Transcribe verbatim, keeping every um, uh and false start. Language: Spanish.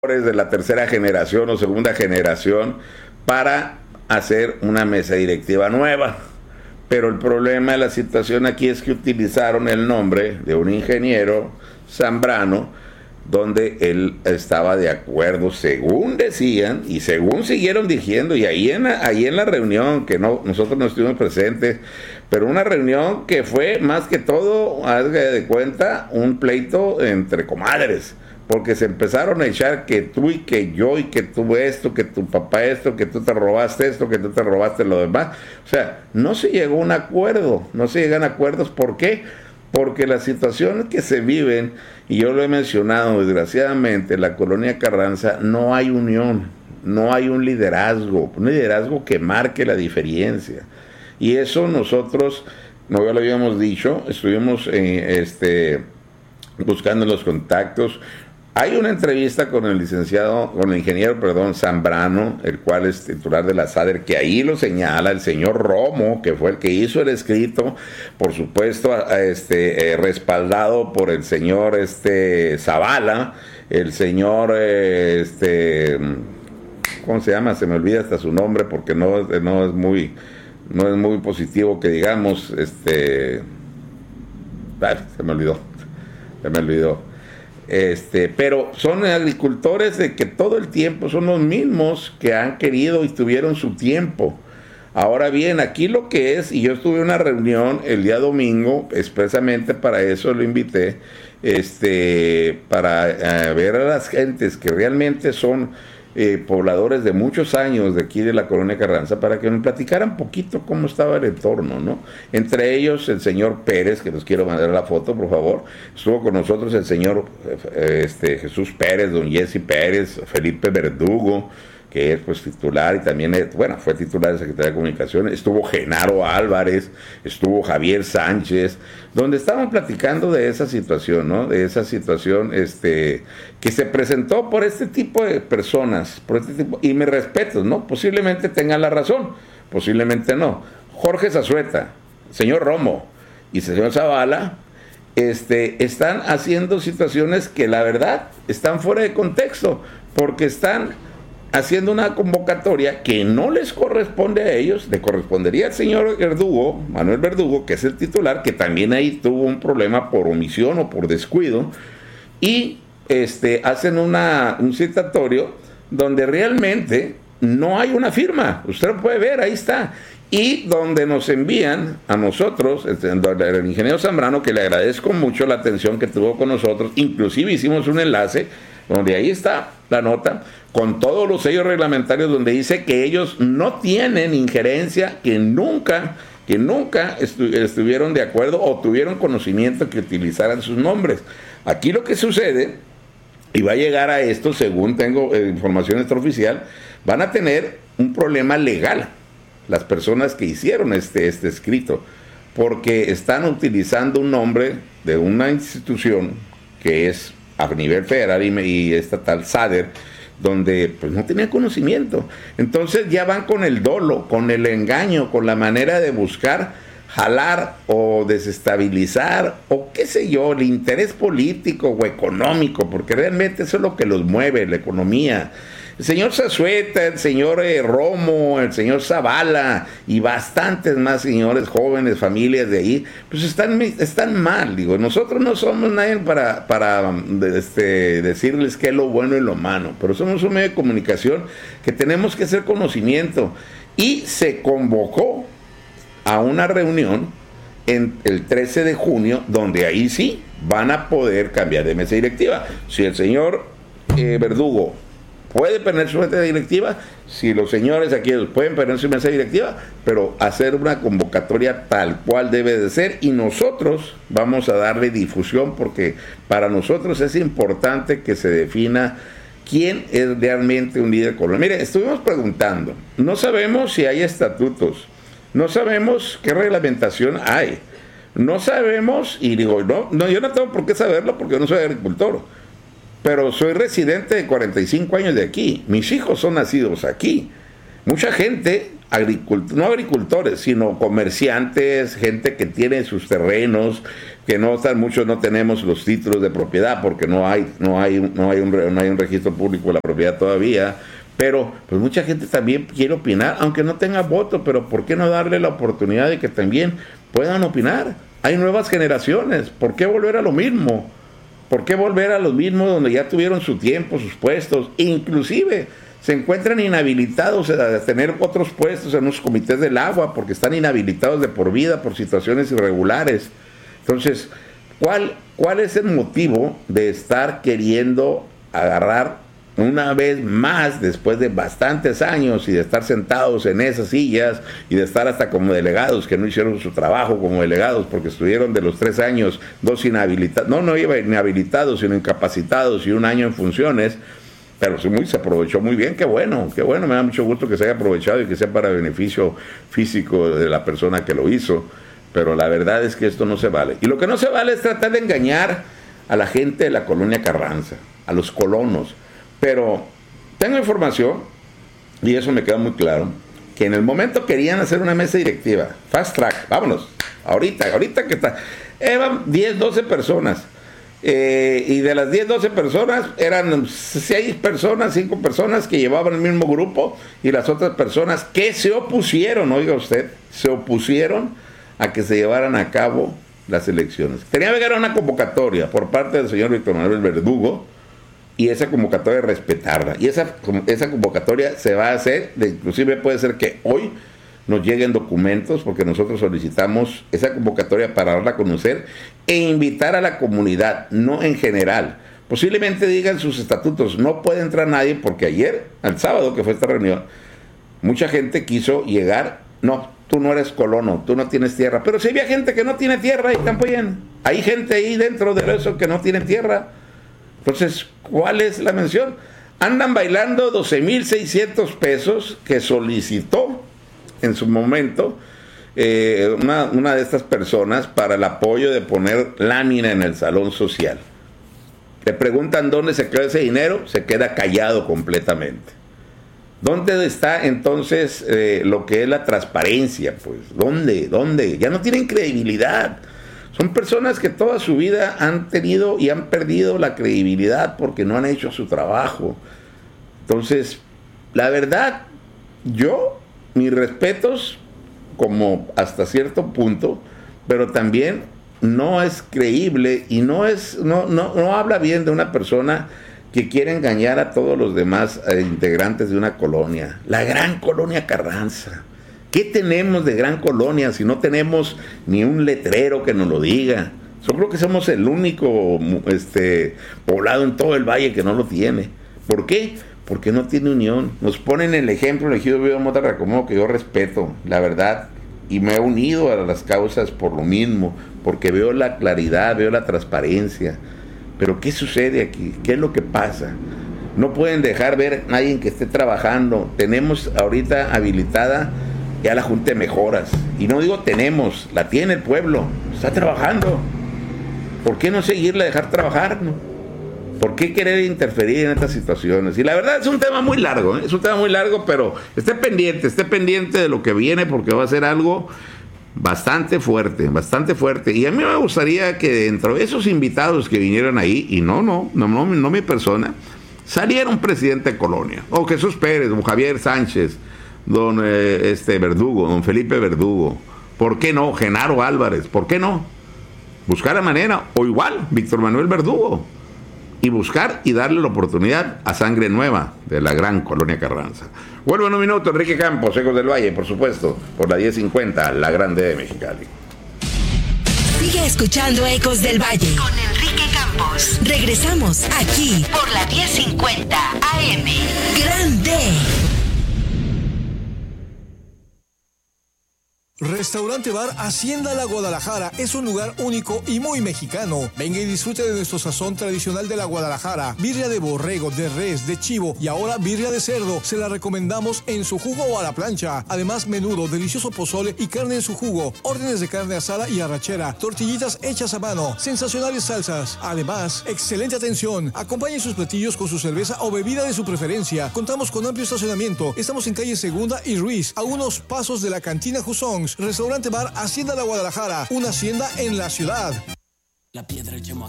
de la tercera generación o segunda generación para hacer una mesa directiva nueva. Pero el problema de la situación aquí es que utilizaron el nombre de un ingeniero, Zambrano, donde él estaba de acuerdo, según decían, y según siguieron diciendo, y ahí en la, ahí en la reunión, que no, nosotros no estuvimos presentes, pero una reunión que fue más que todo, haga de cuenta, un pleito entre comadres, porque se empezaron a echar que tú y que yo y que tú esto, que tu papá esto, que tú te robaste esto, que tú te robaste lo demás. O sea, no se llegó a un acuerdo, no se llegan a acuerdos. ¿Por qué? Porque las situaciones que se viven, y yo lo he mencionado, desgraciadamente, en la colonia Carranza no hay unión, no hay un liderazgo, un liderazgo que marque la diferencia. Y eso nosotros, no ya lo habíamos dicho, estuvimos eh, este, buscando los contactos. Hay una entrevista con el licenciado, con el ingeniero, perdón, Zambrano, el cual es titular de la SADER, que ahí lo señala el señor Romo, que fue el que hizo el escrito, por supuesto, a, a este, eh, respaldado por el señor este, Zavala, el señor, eh, este, ¿cómo se llama? Se me olvida hasta su nombre porque no, no es muy, no es muy positivo que digamos, este, ay, se me olvidó, se me olvidó. Este, pero son agricultores de que todo el tiempo son los mismos que han querido y tuvieron su tiempo. Ahora bien, aquí lo que es, y yo estuve en una reunión el día domingo, expresamente para eso lo invité, este, para uh, ver a las gentes que realmente son eh, pobladores de muchos años de aquí de la colonia Carranza, para que me platicaran poquito cómo estaba el entorno, ¿no? Entre ellos el señor Pérez, que les quiero mandar la foto, por favor. Estuvo con nosotros el señor eh, este, Jesús Pérez, don Jesse Pérez, Felipe Verdugo, que es pues titular y también, es, bueno, fue titular de Secretaría de Comunicaciones. Estuvo Genaro Álvarez, estuvo Javier Sánchez, donde estaban platicando de esa situación, ¿no? De esa situación este, que se presentó por este tipo de personas, por este tipo, y me respeto, ¿no? Posiblemente tengan la razón, posiblemente no. Jorge Zazueta, señor Romo y señor Zavala, este, están haciendo situaciones que la verdad están fuera de contexto, porque están haciendo una convocatoria que no les corresponde a ellos, le correspondería al señor Verdugo, Manuel Verdugo, que es el titular, que también ahí tuvo un problema por omisión o por descuido, y este, hacen una, un citatorio donde realmente no hay una firma, usted lo puede ver, ahí está, y donde nos envían a nosotros, el, el ingeniero Zambrano, que le agradezco mucho la atención que tuvo con nosotros, inclusive hicimos un enlace, donde ahí está la nota, con todos los sellos reglamentarios, donde dice que ellos no tienen injerencia, que nunca, que nunca estu estuvieron de acuerdo o tuvieron conocimiento que utilizaran sus nombres. Aquí lo que sucede, y va a llegar a esto, según tengo eh, información extraoficial, van a tener un problema legal las personas que hicieron este, este escrito, porque están utilizando un nombre de una institución que es a nivel federal y, y estatal, SADER, donde pues no tenían conocimiento. Entonces ya van con el dolo, con el engaño, con la manera de buscar jalar o desestabilizar o qué sé yo, el interés político o económico, porque realmente eso es lo que los mueve, la economía. El señor Zazueta, el señor eh, Romo, el señor Zavala y bastantes más señores jóvenes, familias de ahí, pues están, están mal, digo, nosotros no somos nadie para, para este, decirles qué es lo bueno y lo malo, pero somos un medio de comunicación que tenemos que hacer conocimiento, y se convocó a una reunión en el trece de junio, donde ahí sí van a poder cambiar de mesa directiva. Si el señor eh, Verdugo puede poner su mesa directiva, si los señores aquí pueden poner su mesa directiva, pero hacer una convocatoria tal cual debe de ser, y nosotros vamos a darle difusión, porque para nosotros es importante que se defina quién es realmente un líder colonial. Mire, estuvimos preguntando, no sabemos si hay estatutos, no sabemos qué reglamentación hay, no sabemos, y digo, no, no, yo no tengo por qué saberlo porque yo no soy agricultor, pero soy residente de cuarenta y cinco años de aquí, mis hijos son nacidos aquí, mucha gente, agricult no agricultores, sino comerciantes, gente que tiene sus terrenos, que no están, muchos no tenemos los títulos de propiedad porque no hay, no hay, no hay, un, no hay un registro público de la propiedad todavía. Pero pues mucha gente también quiere opinar, aunque no tenga voto, pero ¿por qué no darle la oportunidad de que también puedan opinar? Hay nuevas generaciones, ¿por qué volver a lo mismo? ¿Por qué volver a lo mismo donde ya tuvieron su tiempo, sus puestos? Inclusive se encuentran inhabilitados a tener otros puestos en los comités del agua porque están inhabilitados de por vida por situaciones irregulares. Entonces, ¿cuál, cuál es el motivo de estar queriendo agarrar una vez más, después de bastantes años y de estar sentados en esas sillas y de estar hasta como delegados que no hicieron su trabajo como delegados porque estuvieron de los tres años, dos inhabilitados, no, no iba inhabilitados, sino incapacitados y un año en funciones? Pero sí, muy, se aprovechó muy bien, qué bueno, qué bueno, me da mucho gusto que se haya aprovechado y que sea para beneficio físico de la persona que lo hizo, pero la verdad es que esto no se vale. Y lo que no se vale es tratar de engañar a la gente de la colonia Carranza, a los colonos. Pero tengo información, y eso me queda muy claro, que en el momento querían hacer una mesa directiva, fast track, vámonos, ahorita, ahorita que está, eran diez, doce personas, eh, y de las diez, doce personas, eran seis personas, cinco personas que llevaban el mismo grupo, y las otras personas que se opusieron, oiga usted, se opusieron a que se llevaran a cabo las elecciones. Tenía que haber una convocatoria por parte del señor Víctor Manuel Verdugo, y esa convocatoria respetarla, y esa, esa convocatoria se va a hacer, de, inclusive puede ser que hoy nos lleguen documentos, porque nosotros solicitamos esa convocatoria para darla a conocer e invitar a la comunidad, no en general. Posiblemente digan sus estatutos, no puede entrar nadie, porque ayer, el sábado que fue esta reunión, mucha gente quiso llegar, no, tú no eres colono, tú no tienes tierra, pero si había gente que no tiene tierra y también, hay gente ahí dentro de eso que no tiene tierra. Entonces, ¿cuál es la mención? Andan bailando doce mil seiscientos pesos que solicitó en su momento eh, una, una de estas personas para el apoyo de poner lámina en el salón social. Le preguntan dónde se queda ese dinero, se queda callado completamente. ¿Dónde está entonces eh, lo que es la transparencia? Pues, ¿dónde? ¿Dónde? Ya no tienen credibilidad. Son personas que toda su vida han tenido y han perdido la credibilidad porque no han hecho su trabajo. Entonces, la verdad, yo, mis respetos, como hasta cierto punto, pero también no es creíble y no es, no, no, no habla bien de una persona que quiere engañar a todos los demás eh, integrantes de una colonia, la gran colonia Carranza. ¿Qué tenemos de gran colonia si no tenemos ni un letrero que nos lo diga? Yo creo que somos el único este, poblado en todo el valle que no lo tiene. ¿Por qué? Porque no tiene unión. Nos ponen el ejemplo el ejido Vío Mota Recomodo, que yo respeto, la verdad, y me he unido a las causas por lo mismo, porque veo la claridad, veo la transparencia. Pero ¿qué sucede aquí? ¿Qué es lo que pasa? No pueden dejar ver a nadie que esté trabajando. Tenemos ahorita habilitada ya la Junta de Mejoras, y no digo tenemos, la tiene el pueblo, está trabajando. ¿Por qué no seguirla, dejar trabajar? ¿No? ¿Por qué querer interferir en estas situaciones? Y la verdad es un tema muy largo, ¿eh? Es un tema muy largo, pero esté pendiente, esté pendiente de lo que viene, porque va a ser algo bastante fuerte, bastante fuerte. Y a mí me gustaría que dentro de esos invitados que vinieron ahí, y no, no, no, no, no mi persona, saliera un presidente de colonia, o Jesús Pérez, don Javier Sánchez, don eh, este Verdugo, don Felipe Verdugo, ¿por qué no? Genaro Álvarez, ¿por qué no? Buscar la manera, o igual, Víctor Manuel Verdugo, y buscar y darle la oportunidad a sangre nueva de la gran colonia Carranza. Vuelvo en un minuto, Enrique Campos, Ecos del Valle, por supuesto, por la diez cincuenta, la grande de Mexicali. Sigue escuchando Ecos del Valle con Enrique Campos. Regresamos aquí por la diez cincuenta A M. Grande. Restaurante Bar Hacienda La Guadalajara es un lugar único y muy mexicano. Venga y disfrute de nuestro sazón tradicional de la Guadalajara. Birria de borrego, de res, de chivo y ahora birria de cerdo. Se la recomendamos en su jugo o a la plancha. Además, menudo, delicioso pozole y carne en su jugo. Órdenes de carne asada y arrachera. Tortillitas hechas a mano. Sensacionales salsas. Además, excelente atención. Acompañe sus platillos con su cerveza o bebida de su preferencia. Contamos con amplio estacionamiento. Estamos en calle Segunda y Ruiz, a unos pasos de la cantina Jusongs. Restaurante Bar Hacienda La Guadalajara, una hacienda en la ciudad. La piedra, el chemo